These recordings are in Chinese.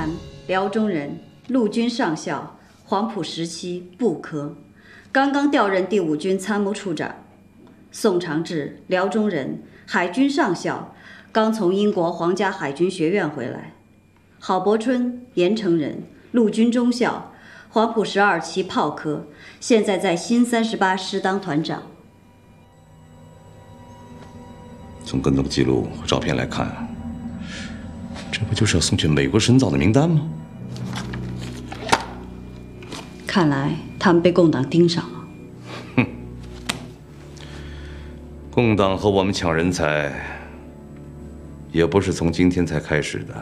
男，辽中人，陆军上校，黄埔时期步科，刚刚调任第5军参谋处长。宋长志，辽中人，海军上校，刚从英国皇家海军学院回来。郝柏春，盐城人，陆军中校，黄埔12期炮科，现在在新38师当团长。 从跟踪记录和照片来看，这不就是要送去美国深造的名单吗？ 看来他们被共党盯上了。 哼，共党和我们抢人才，也不是从今天才开始的。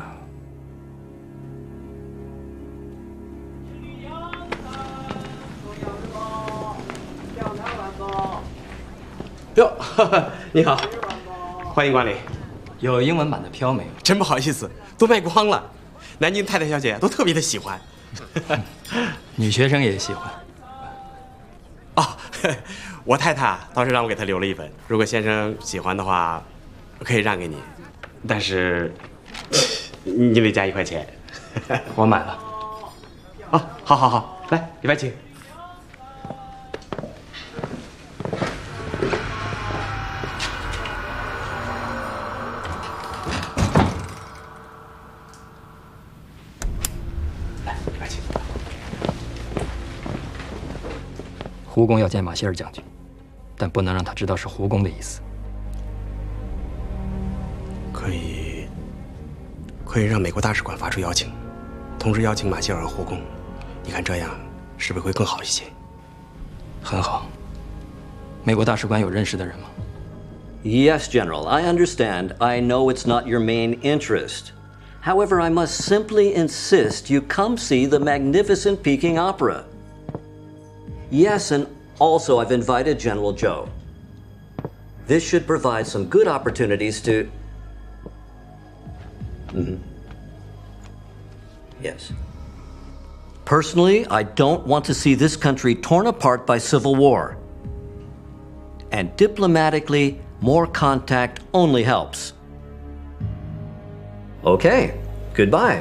哟，你好，欢迎光临。 有英文版的飘没有？ 真不好意思，都卖光了。南京太太小姐都特别的喜欢。 女学生也喜欢。 哦，我太太倒是让我给她留了一本，如果先生喜欢的话，可以让给你，但是你得加1块钱。 我买了。 哦，好好好，来，里边请。 胡公要见马歇尔将军，但不能让他知道是胡公的意思。 可以让美国大使馆发出邀请，同时邀请马歇尔和胡公。你看这样是不是会更好一些？ 很好。美国大使馆有认识的人吗？ Yes, General, I understand. I know it's not your main interest. However, I must simply insist you come see the magnificent Peking Opera. Yes, and also I've invited General Zhou. This should provide some good opportunities to... Yes. Personally, I don't want to see this country torn apart by civil war. And diplomatically, more contact only helps. Okay, goodbye.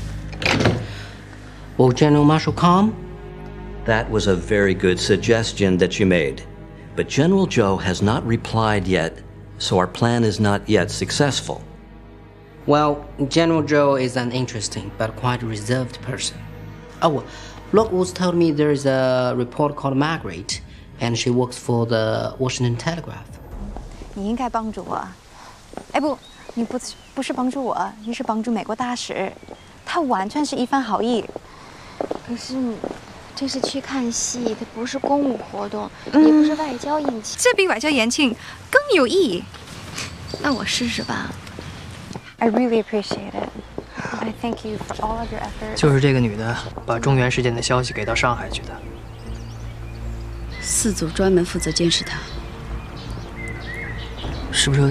Will General Marshal come? That was a very good suggestion that you made. But General Zhou has not replied yet, so our plan is not yet successful. Well, General Zhou is an interesting but quite reserved person. Oh, Lockwood told me there's a reporter called Margaret, and she works for the Washington Telegraph. 你应该帮助我。哎不，你不是帮助我，你是帮助美国大使，他完全是一番好意。 可是这是去看戏，它不是公务活动，也不是外交宴请， 这比外交宴请更有意义。 那我试试吧。 I really appreciate it. I thank you for all of your efforts. 就是这个女的把中原事件的消息给到上海去的。 4组专门负责监视他。 是不是有